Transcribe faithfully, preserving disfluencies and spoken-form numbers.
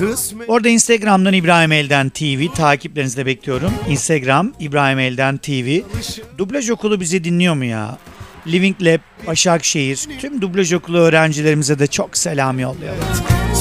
kısmet. Orada Instagram'dan İbrahim Elden T V takiplerinizi de bekliyorum. Instagram İbrahim Elden T V. Dublaj okulu bizi dinliyor mu ya? Living Lab, Başakşehir, tüm dublaj okulu öğrencilerimize de çok selam yollayalım.